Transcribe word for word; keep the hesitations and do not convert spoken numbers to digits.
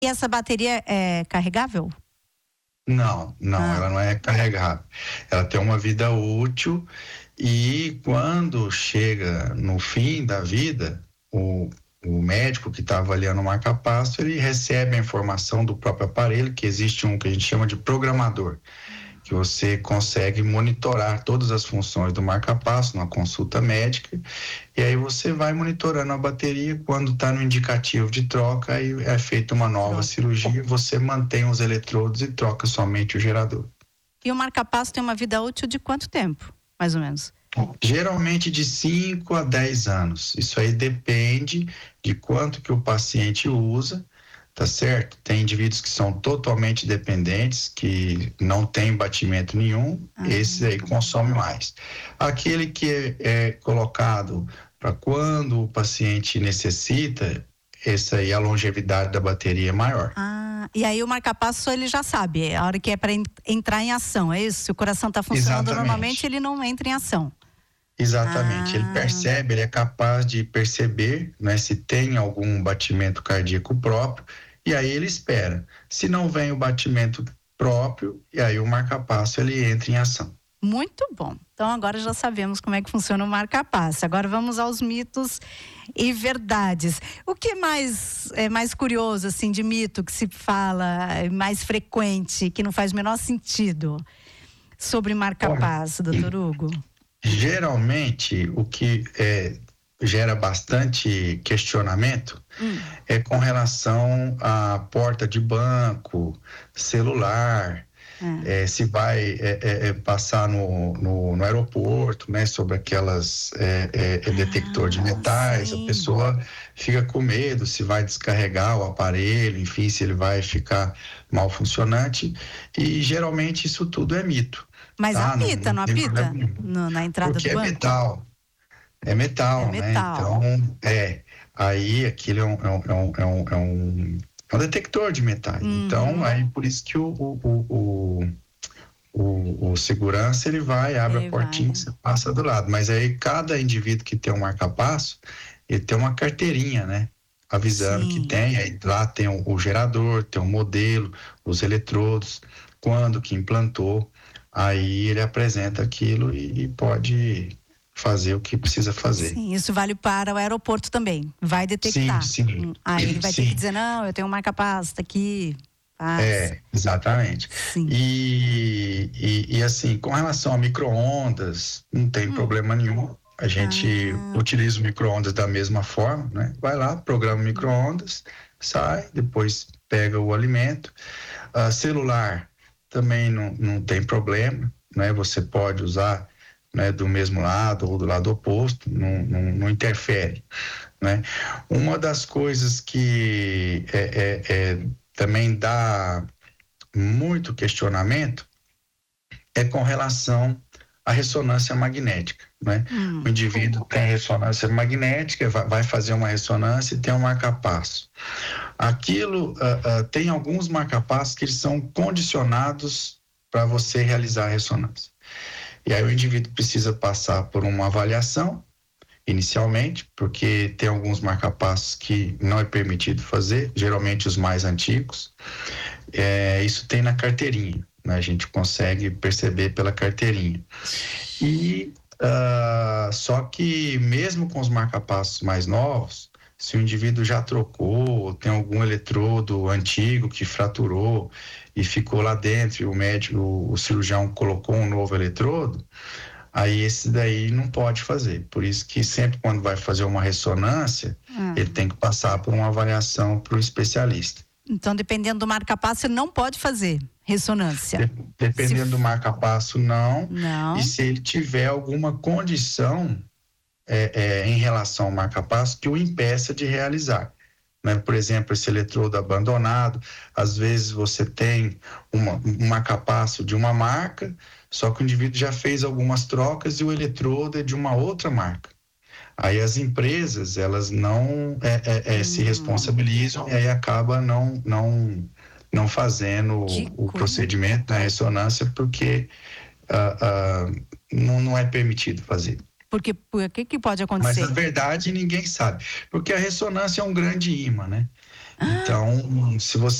E essa bateria é carregável? Não, não, ah. ela não é carregável. Ela tem uma vida útil e quando chega no fim da vida, o, o médico que está avaliando o marca-passo, ele recebe a informação do próprio aparelho, que existe um que a gente chama de programador, que você consegue monitorar todas as funções do marca-passo numa consulta médica, e aí você vai monitorando a bateria. Quando está no indicativo de troca, aí é feita uma nova Pronto. cirurgia, você mantém os eletrodos e troca somente o gerador. E o marca-passo tem uma vida útil de quanto tempo, mais ou menos? Geralmente de cinco a dez anos. Isso aí depende de quanto que o paciente usa. Tá certo? Tem indivíduos que são totalmente dependentes, que não tem batimento nenhum, ah, esse aí consome mais. Aquele que é, é colocado para quando o paciente necessita, esse aí, a longevidade da bateria é maior. Ah, e aí o marca-passo ele já sabe, a hora que é para entrar em ação, é isso? Se o coração está funcionando Exatamente. normalmente, ele não entra em ação. Exatamente, ah. ele percebe, ele é capaz de perceber, né, se tem algum batimento cardíaco próprio, e aí ele espera. Se não vem o batimento próprio, e aí o marca-passo ele entra em ação. Muito bom. Então agora já sabemos como é que funciona o marca-passo. Agora vamos aos mitos e verdades. O que mais é mais curioso assim de mito que se fala, mais frequente, que não faz o menor sentido sobre marca-passo, doutor Hugo? Geralmente, o que é, gera bastante questionamento hum. é com relação à porta de banco, celular, é. É, se vai é, é, é, passar no, no, no aeroporto, né, sobre aquelas é, é, é detector ah, de metais, sim. a pessoa fica com medo se vai descarregar o aparelho, enfim, se ele vai ficar mal funcionante, e geralmente isso tudo é mito. Mas tá? apita, não, não apita? No, na entrada Porque do banco? É metal. É metal, é né? Metal. Então, é. Aí aquilo é um, é um, é um, é um, é um detector de metais. Uhum. Então, aí por isso que o, o, o, o, o segurança, ele vai, abre ele a portinha vai. e você passa do lado. Mas aí cada indivíduo que tem um marca-passo, ele tem uma carteirinha, né? Avisando Sim. que tem. Aí lá tem o, o gerador, tem o modelo, os eletrodos, quando que implantou. Aí ele apresenta aquilo e, e pode fazer o que precisa fazer. Sim, isso vale para o aeroporto também. Vai detectar. Sim, sim. Aí ele vai sim. ter que dizer, não, eu tenho um marca-passo aqui. Faz. É, exatamente. Sim. E, e, e assim, com relação a micro-ondas, não tem hum. problema nenhum. A gente ah. utiliza o micro-ondas da mesma forma, né? Vai lá, programa o micro-ondas, sai, depois pega o alimento. Uh, celular também não, não tem problema, né? Você pode usar, né, do mesmo lado ou do lado oposto, não, não, não interfere, né? Uma das coisas que é, é, é, também dá muito questionamento é com relação à ressonância magnética, né? Hum. O indivíduo tem ressonância magnética, vai, vai fazer uma ressonância e tem um marca-passo. Aquilo, uh, uh, tem alguns marca-passos que eles são condicionados para você realizar a ressonância. E aí o indivíduo precisa passar por uma avaliação, inicialmente, porque tem alguns marca-passos que não é permitido fazer, geralmente os mais antigos. É, isso tem na carteirinha, né? A gente consegue perceber pela carteirinha. E uh, só que mesmo com os marca-passos mais novos, se o indivíduo já trocou, tem algum eletrodo antigo que fraturou e ficou lá dentro e o médico, o, o cirurgião colocou um novo eletrodo, aí esse daí não pode fazer. Por isso que sempre quando vai fazer uma ressonância, hum. ele tem que passar por uma avaliação para o especialista. Então, dependendo do marca-passo, não pode fazer ressonância. De, dependendo se... do marca-passo, não. Não. E se ele tiver alguma condição é, é, em relação ao marca-passo que o impeça de realizar. Né? Por exemplo, esse eletrodo abandonado, às vezes você tem uma, um marca-passo de uma marca, só que o indivíduo já fez algumas trocas e o eletrodo é de uma outra marca. Aí as empresas, elas não é, é, é, se responsabilizam e aí acaba não, não, não fazendo o, o procedimento da ressonância porque uh, uh, não, não é permitido fazer. Porque o que, que pode acontecer? Mas na verdade ninguém sabe, porque a ressonância é um grande imã, né? Então, se você